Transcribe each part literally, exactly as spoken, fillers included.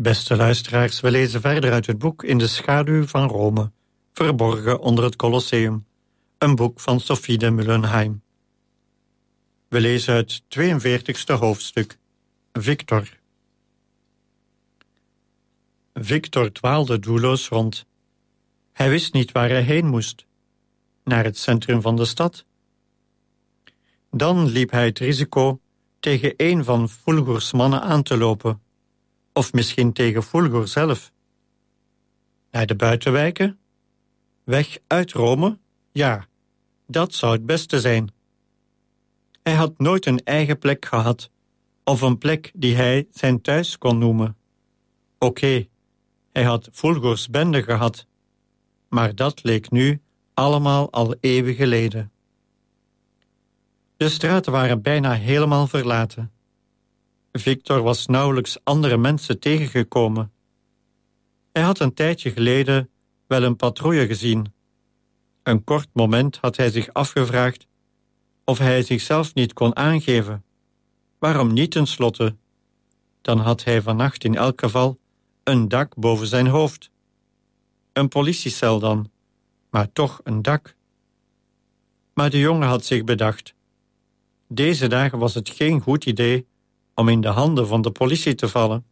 Beste luisteraars, we lezen verder uit het boek In de schaduw van Rome, verborgen onder het Colosseum, een boek van Sophie de Mullenheim. We lezen het tweeënveertigste hoofdstuk, Victor. Victor dwaalde doelloos rond. Hij wist niet waar hij heen moest. Naar het centrum van de stad? Dan liep hij het risico tegen een van Fulgors mannen aan te lopen. Of misschien tegen Fulgor zelf. Naar de buitenwijken? Weg uit Rome? Ja, dat zou het beste zijn. Hij had nooit een eigen plek gehad, of een plek die hij zijn thuis kon noemen. Oké, okay, hij had Fulgors bende gehad, maar dat leek nu allemaal al eeuwen geleden. De straten waren bijna helemaal verlaten. Victor was nauwelijks andere mensen tegengekomen. Hij had een tijdje geleden wel een patrouille gezien. Een kort moment had hij zich afgevraagd of hij zichzelf niet kon aangeven. Waarom niet tenslotte? Dan had hij vannacht in elk geval een dak boven zijn hoofd. Een politiecel dan, maar toch een dak. Maar de jongen had zich bedacht. Deze dagen was het geen goed idee om in de handen van de politie te vallen.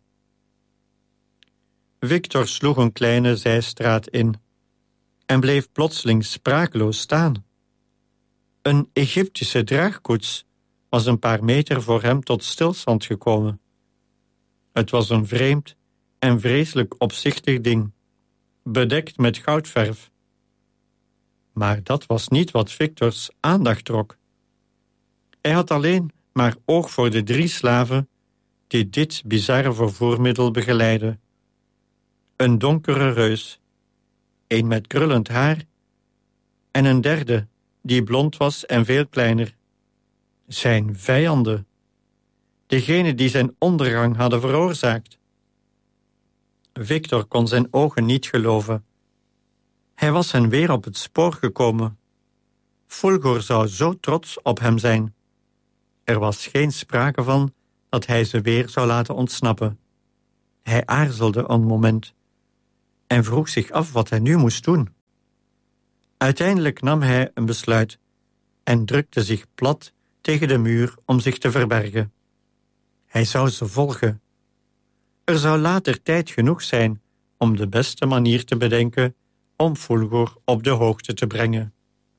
Victor sloeg een kleine zijstraat in en bleef plotseling sprakeloos staan. Een Egyptische draagkoets was een paar meter voor hem tot stilstand gekomen. Het was een vreemd en vreselijk opzichtig ding, bedekt met goudverf. Maar dat was niet wat Victors aandacht trok. Hij had alleen maar oog voor de drie slaven die dit bizarre vervoermiddel begeleidden. Een donkere reus, een met krullend haar en een derde die blond was en veel kleiner. Zijn vijanden, degene die zijn ondergang hadden veroorzaakt. Victor kon zijn ogen niet geloven. Hij was hen weer op het spoor gekomen. Fulgor zou zo trots op hem zijn. Er was geen sprake van dat hij ze weer zou laten ontsnappen. Hij aarzelde een moment en vroeg zich af wat hij nu moest doen. Uiteindelijk nam hij een besluit en drukte zich plat tegen de muur om zich te verbergen. Hij zou ze volgen. Er zou later tijd genoeg zijn om de beste manier te bedenken om Fulgor op de hoogte te brengen.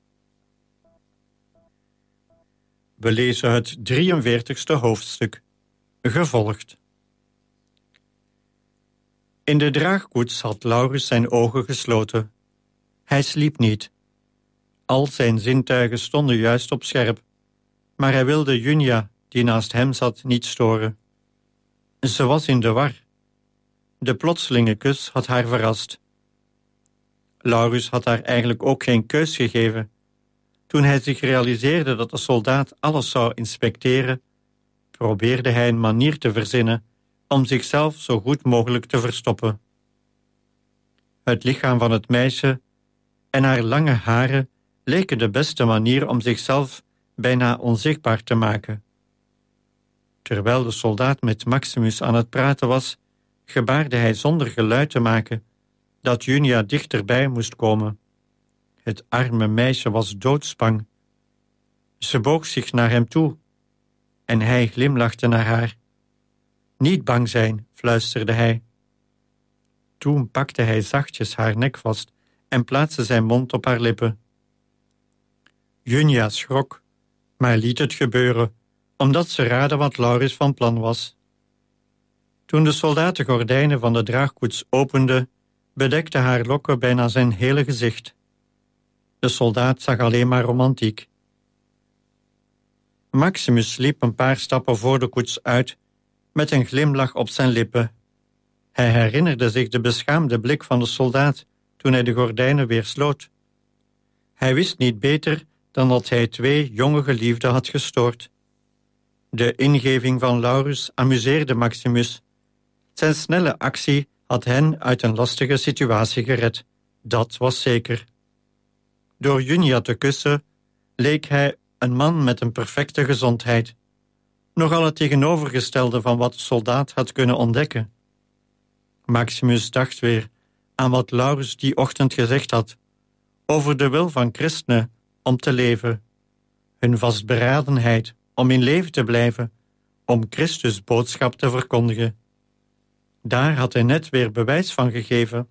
We lezen het drieënveertigste hoofdstuk, gevolgd. In de draagkoets had Laurens zijn ogen gesloten. Hij sliep niet. Al zijn zintuigen stonden juist op scherp, maar hij wilde Junia, die naast hem zat, niet storen. Ze was in de war. De plotselinge kus had haar verrast. Laurens had haar eigenlijk ook geen keus gegeven. Toen hij zich realiseerde dat de soldaat alles zou inspecteren, probeerde hij een manier te verzinnen om zichzelf zo goed mogelijk te verstoppen. Het lichaam van het meisje en haar lange haren leken de beste manier om zichzelf bijna onzichtbaar te maken. Terwijl de soldaat met Maximus aan het praten was, gebaarde hij zonder geluid te maken dat Junia dichterbij moest komen. Het arme meisje was doodsbang. Ze boog zich naar hem toe en hij glimlachte naar haar. Niet bang zijn, fluisterde hij. Toen pakte hij zachtjes haar nek vast en plaatste zijn mond op haar lippen. Junia schrok, maar liet het gebeuren, omdat ze raadde wat Laurens van plan was. Toen de soldaat de gordijnen van de draagkoets opende, bedekte haar lokken bijna zijn hele gezicht. De soldaat zag alleen maar romantiek. Maximus liep een paar stappen voor de koets uit, met een glimlach op zijn lippen. Hij herinnerde zich de beschaamde blik van de soldaat toen hij de gordijnen weer sloot. Hij wist niet beter dan dat hij twee jonge geliefden had gestoord. De ingeving van Laurens amuseerde Maximus. Zijn snelle actie had hen uit een lastige situatie gered. Dat was zeker. Door Junia te kussen leek hij een man met een perfecte gezondheid. Nogal het tegenovergestelde van wat de soldaat had kunnen ontdekken. Maximus dacht weer aan wat Laurens die ochtend gezegd had over de wil van christenen om te leven, hun vastberadenheid om in leven te blijven, om Christus' boodschap te verkondigen. Daar had hij net weer bewijs van gegeven.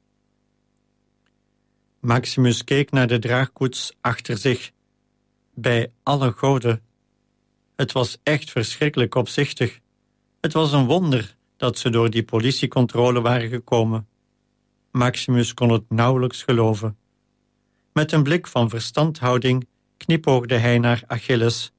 Maximus keek naar de draagkoets achter zich, bij alle goden. Het was echt verschrikkelijk opzichtig. Het was een wonder dat ze door die politiecontrole waren gekomen. Maximus kon het nauwelijks geloven. Met een blik van verstandhouding knipoogde hij naar Achilles.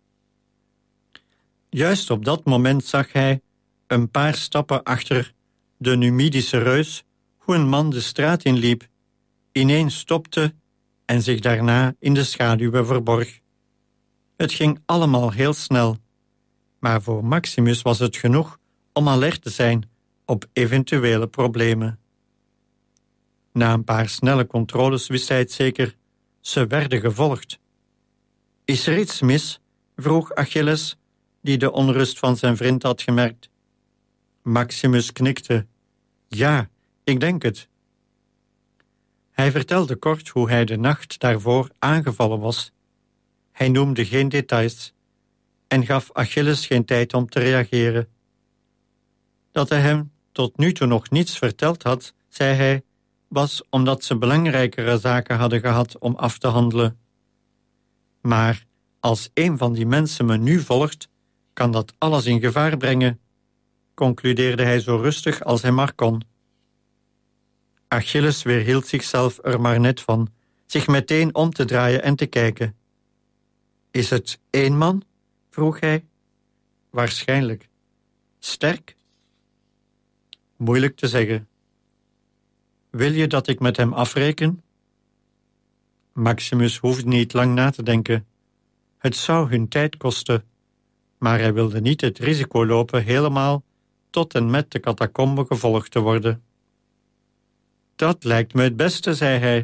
Juist op dat moment zag hij, een paar stappen achter de Numidische reus, hoe een man de straat inliep, ineens stopte en zich daarna in de schaduwen verborg. Het ging allemaal heel snel, maar voor Maximus was het genoeg om alert te zijn op eventuele problemen. Na een paar snelle controles wist hij het zeker, ze werden gevolgd. Is er iets mis? Vroeg Achilles, die de onrust van zijn vriend had gemerkt. Maximus knikte. Ja, ik denk het. Hij vertelde kort hoe hij de nacht daarvoor aangevallen was. Hij noemde geen details en gaf Achilles geen tijd om te reageren. Dat hij hem tot nu toe nog niets verteld had, zei hij, was omdat ze belangrijkere zaken hadden gehad om af te handelen. Maar als een van die mensen me nu volgt, kan dat alles in gevaar brengen, concludeerde hij zo rustig als hij maar kon. Achilles weerhield zichzelf er maar net van, zich meteen om te draaien en te kijken. Is het één man? Vroeg hij. Waarschijnlijk. Sterk? Moeilijk te zeggen. Wil je dat ik met hem afreken? Maximus hoefde niet lang na te denken. Het zou hun tijd kosten, maar hij wilde niet het risico lopen helemaal tot en met de catacombe gevolgd te worden. Dat lijkt me het beste, zei hij.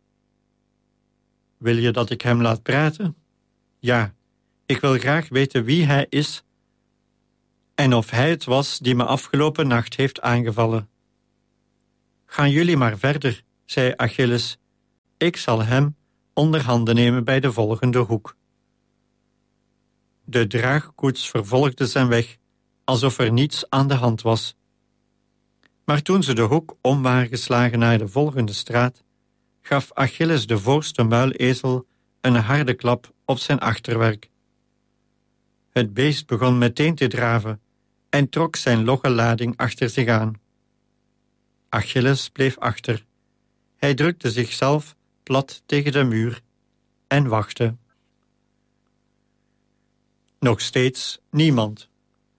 Wil je dat ik hem laat praten? Ja, ik wil graag weten wie hij is en of hij het was die me afgelopen nacht heeft aangevallen. Gaan jullie maar verder, zei Achilles. Ik zal hem onder handen nemen bij de volgende hoek. De draagkoets vervolgde zijn weg, alsof er niets aan de hand was. Maar toen ze de hoek om waren geslagen naar de volgende straat, gaf Achilles de voorste muilezel een harde klap op zijn achterwerk. Het beest begon meteen te draven en trok zijn logge lading achter zich aan. Achilles bleef achter. Hij drukte zichzelf plat tegen de muur en wachtte. Nog steeds niemand.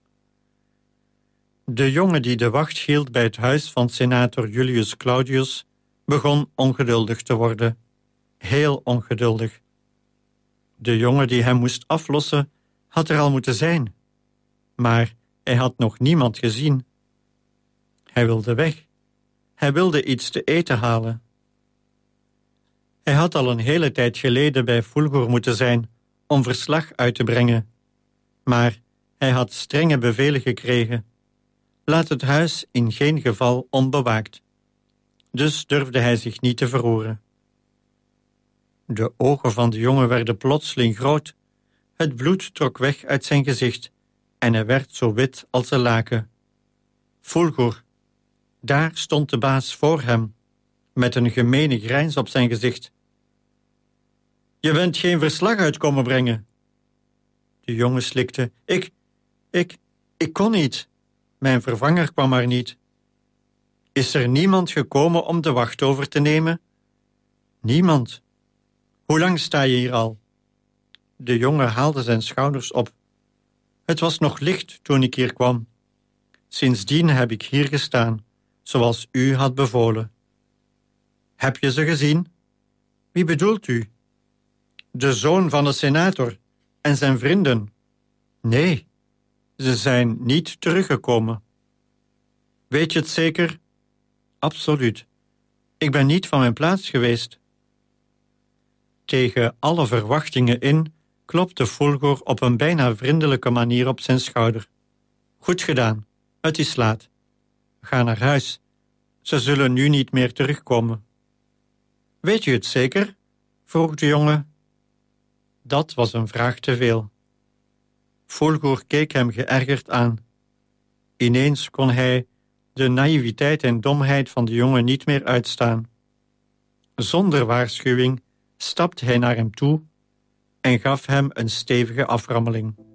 De jongen die de wacht hield bij het huis van senator Julius Claudius begon ongeduldig te worden. Heel ongeduldig. De jongen die hem moest aflossen had er al moeten zijn. Maar hij had nog niemand gezien. Hij wilde weg. Hij wilde iets te eten halen. Hij had al een hele tijd geleden bij Fulgur moeten zijn om verslag uit te brengen. Maar hij had strenge bevelen gekregen. Laat het huis in geen geval onbewaakt. Dus durfde hij zich niet te verroeren. De ogen van de jongen werden plotseling groot. Het bloed trok weg uit zijn gezicht en hij werd zo wit als een laken. Fulgur, daar stond de baas voor hem, met een gemene grijns op zijn gezicht. Je bent geen verslag uit komen brengen. De jongen slikte. Ik, ik, ik kon niet. Mijn vervanger kwam maar niet. Is er niemand gekomen om de wacht over te nemen? Niemand. Hoe lang sta je hier al? De jongen haalde zijn schouders op. Het was nog licht toen ik hier kwam. Sindsdien heb ik hier gestaan, zoals u had bevolen. Heb je ze gezien? Wie bedoelt u? De zoon van de senator en zijn vrienden. Nee, ze zijn niet teruggekomen. Weet je het zeker? Absoluut. Ik ben niet van mijn plaats geweest. Tegen alle verwachtingen in klopte Fulgur op een bijna vriendelijke manier op zijn schouder. Goed gedaan, het is laat. Ga naar huis Ze zullen nu niet meer terugkomen. Weet je het zeker? Vroeg de jongen. Dat was een vraag te veel. Fulgur keek hem geërgerd aan. Ineens kon hij de naïviteit en domheid van de jongen niet meer uitstaan. Zonder waarschuwing stapte hij naar hem toe en gaf hem een stevige aframmeling.